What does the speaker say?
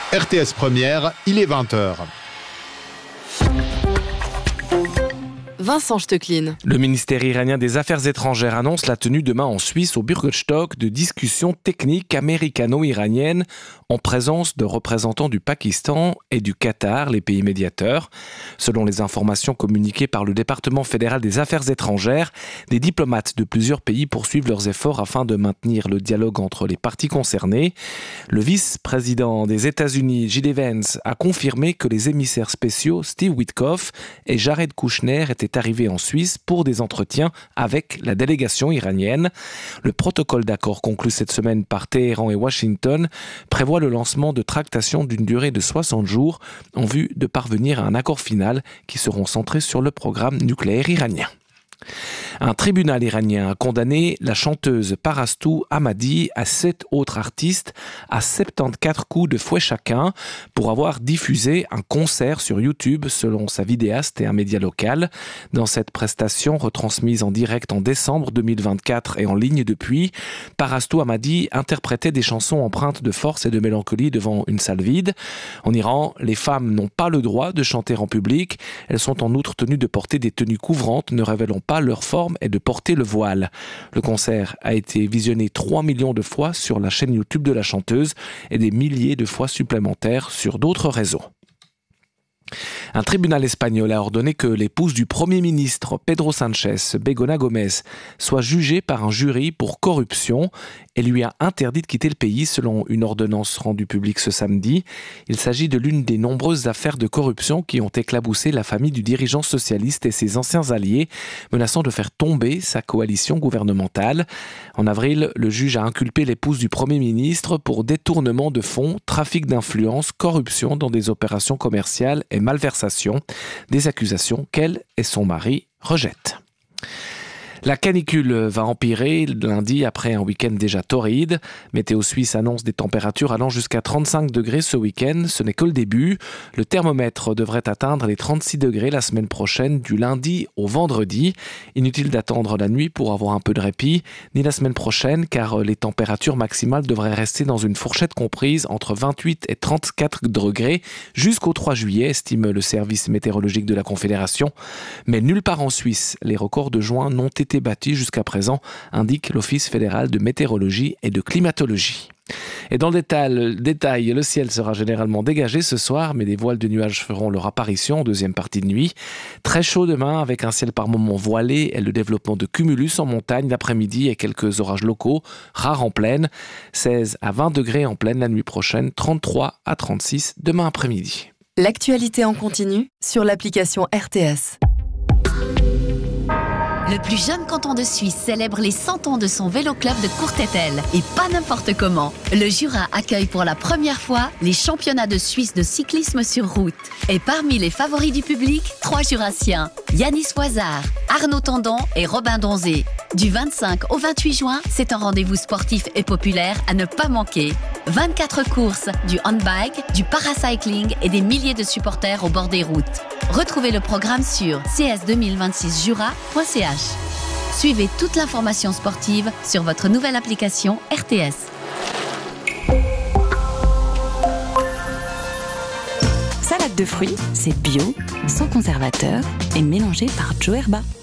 RTS Première, il est 20h. Vincent Stecklin. Le ministère iranien des Affaires étrangères annonce la tenue demain en Suisse au Bürgerstock de discussions techniques américano-iraniennes en présence de représentants du Pakistan et du Qatar, les pays médiateurs. Selon les informations communiquées par le département fédéral des Affaires étrangères, des diplomates de plusieurs pays poursuivent leurs efforts afin de maintenir le dialogue entre les parties concernées. Le vice-président des États-Unis, J.D. Vance, a confirmé que les émissaires spéciaux Steve Witkoff et Jared Kushner étaient arrivés en Suisse pour des entretiens avec la délégation iranienne. Le protocole d'accord conclu cette semaine par Téhéran et Washington prévoit le lancement de tractations d'une durée de 60 jours en vue de parvenir à un accord final qui seront centrés sur le programme nucléaire iranien. Un tribunal iranien a condamné la chanteuse Parastou Hamadi à 7 autres artistes à 74 coups de fouet chacun pour avoir diffusé un concert sur YouTube selon sa vidéaste et un média local. Dans cette prestation retransmise en direct en décembre 2024 et en ligne depuis, Parastou Hamadi interprétait des chansons empreintes de force et de mélancolie devant une salle vide. En Iran, les femmes n'ont pas le droit de chanter en public. Elles sont en outre tenues de porter des tenues couvrantes ne révélant pas leur forme et de porter le voile. Le concert a été visionné 3 millions de fois sur la chaîne YouTube de la chanteuse et des milliers de fois supplémentaires sur d'autres réseaux. Un tribunal espagnol a ordonné que l'épouse du Premier ministre Pedro Sánchez, Begoña Gómez, soit jugée par un jury pour corruption et lui a interdit de quitter le pays selon une ordonnance rendue publique ce samedi. Il s'agit de l'une des nombreuses affaires de corruption qui ont éclaboussé la famille du dirigeant socialiste et ses anciens alliés, menaçant de faire tomber sa coalition gouvernementale. En avril, le juge a inculpé l'épouse du Premier ministre pour détournement de fonds, trafic d'influence, corruption dans des opérations commerciales et malversation, des accusations qu'elle et son mari rejettent. La canicule va empirer lundi après un week-end déjà torride. Météo Suisse annonce des températures allant jusqu'à 35 degrés ce week-end. Ce n'est que le début. Le thermomètre devrait atteindre les 36 degrés la semaine prochaine, du lundi au vendredi. Inutile d'attendre la nuit pour avoir un peu de répit, ni la semaine prochaine, car les températures maximales devraient rester dans une fourchette comprise entre 28 et 34 degrés jusqu'au 3 juillet, estime le service météorologique de la Confédération. Mais nulle part en Suisse, les records de juin n'ont été battus jusqu'à présent, indique l'Office fédéral de météorologie et de climatologie. Et dans le détail, le ciel sera généralement dégagé ce soir, mais des voiles de nuages feront leur apparition en deuxième partie de nuit. Très chaud demain, avec un ciel par moments voilé et le développement de cumulus en montagne l'après-midi et quelques orages locaux, rares en plaine. 16 à 20 degrés en plaine la nuit prochaine, 33 à 36 demain après-midi. L'actualité en continu sur l'application RTS. Le plus jeune canton de Suisse célèbre les 100 ans de son vélo-club de Courtételle. Et pas n'importe comment. Le Jura accueille pour la première fois les championnats de Suisse de cyclisme sur route. Et parmi les favoris du public, 3 Jurassiens. Yanis Voisard, Arnaud Tendon et Robin Donzé. Du 25 au 28 juin, c'est un rendez-vous sportif et populaire à ne pas manquer. 24 courses, du handbike, du paracycling et des milliers de supporters au bord des routes. Retrouvez le programme sur cs2026jura.ch. Suivez toute l'information sportive sur votre nouvelle application RTS. Salade de fruits, c'est bio, sans conservateur et mélangé par Joe Herba.